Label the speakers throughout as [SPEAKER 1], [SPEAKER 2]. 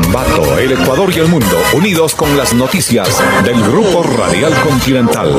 [SPEAKER 1] Ambato, el Ecuador y el mundo, unidos con las noticias del Grupo Radial Continental.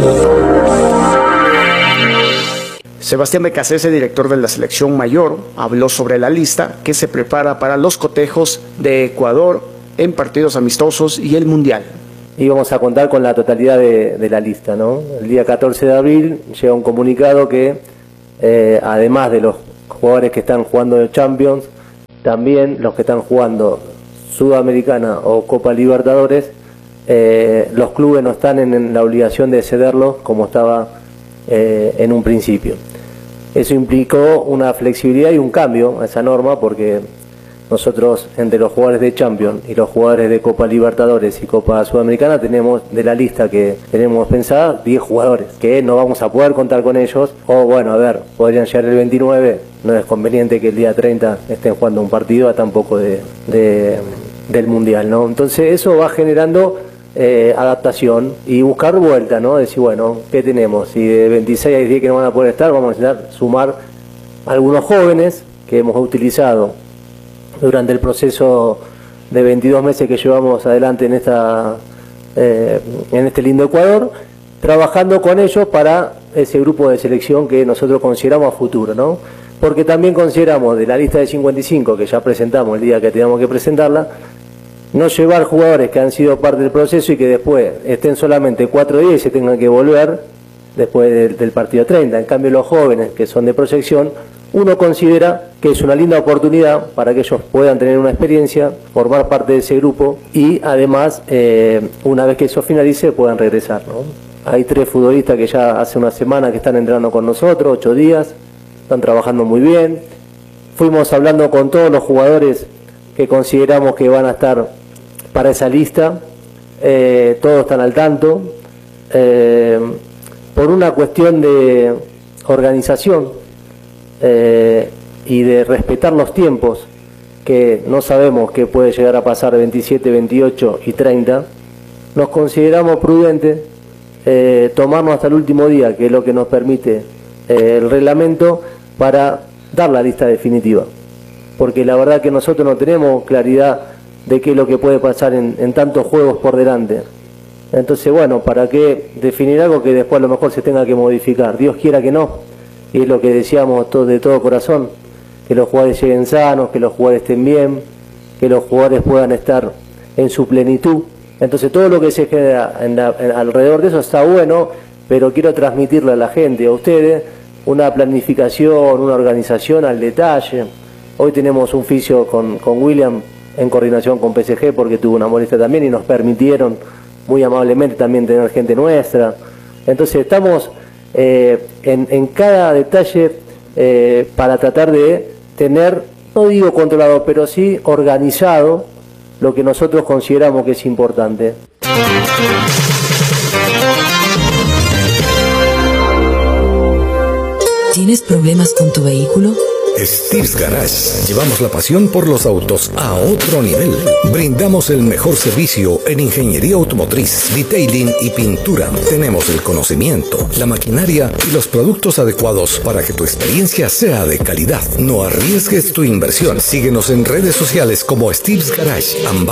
[SPEAKER 2] Sebastián Becasese, director de la selección mayor, habló sobre la lista que se prepara para los cotejos de Ecuador en partidos amistosos y el Mundial.
[SPEAKER 3] Y vamos a contar con la totalidad de la lista, ¿no? El día 14 de abril llega un comunicado que, además de los jugadores que están jugando de Champions, también los que están jugando Sudamericana o Copa Libertadores, los clubes no están en la obligación de cederlos como estaba en un principio. Eso implicó una flexibilidad y un cambio a esa norma, porque nosotros, entre los jugadores de Champions y los jugadores de Copa Libertadores y Copa Sudamericana, tenemos de la lista que tenemos pensada 10 jugadores que no vamos a poder contar con ellos, o bueno, a ver, podrían llegar el 29, no es conveniente que el día 30 estén jugando un partido a tampoco del Mundial, ¿no? Entonces eso va generando adaptación y buscar vuelta, ¿no? Decir, bueno, ¿qué tenemos? Si de 26 hay 10 que no van a poder estar, vamos a intentar sumar algunos jóvenes que hemos utilizado durante el proceso de 22 meses que llevamos adelante en este lindo Ecuador, trabajando con ellos para ese grupo de selección que nosotros consideramos a futuro, ¿no? Porque también consideramos de la lista de 55 que ya presentamos el día que teníamos que presentarla, no llevar jugadores que han sido parte del proceso y que después estén solamente 4 días y se tengan que volver después del partido 30. En cambio, los jóvenes que son de proyección, uno considera que es una linda oportunidad para que ellos puedan tener una experiencia, formar parte de ese grupo y además, una vez que eso finalice, puedan regresar, ¿no? Hay 3 futbolistas que ya hace una semana que están entrenando con nosotros, 8 días, están trabajando muy bien. Fuimos hablando con todos los jugadores que consideramos que van a estar para esa lista, todos están al tanto. Por una cuestión de organización, y de respetar los tiempos, que no sabemos qué puede llegar a pasar 27, 28 y 30, nos consideramos prudentes tomarnos hasta el último día, que es lo que nos permite el reglamento, para dar la lista definitiva, porque la verdad que nosotros no tenemos claridad de qué es lo que puede pasar en tantos juegos por delante. Entonces, bueno, ¿para qué definir algo que después a lo mejor se tenga que modificar? Dios quiera que no. Y es lo que decíamos de todo corazón, que los jugadores lleguen sanos, que los jugadores estén bien, que los jugadores puedan estar en su plenitud. Entonces todo lo que se genera alrededor de eso está bueno, pero quiero transmitirle a la gente, a ustedes, una planificación, una organización al detalle. Hoy tenemos un fisio con William en coordinación con PSG, porque tuvo una molestia también y nos permitieron muy amablemente también tener gente nuestra. Entonces estamos en cada detalle para tratar de tener, no digo controlado, pero sí organizado lo que nosotros consideramos que es importante.
[SPEAKER 4] ¿Tienes problemas con tu vehículo?
[SPEAKER 5] Steve's Garage. Llevamos la pasión por los autos a otro nivel. Brindamos el mejor servicio en ingeniería automotriz, detailing y pintura. Tenemos el conocimiento, la maquinaria y los productos adecuados para que tu experiencia sea de calidad. No arriesgues tu inversión. Síguenos en redes sociales como Steve's Garage.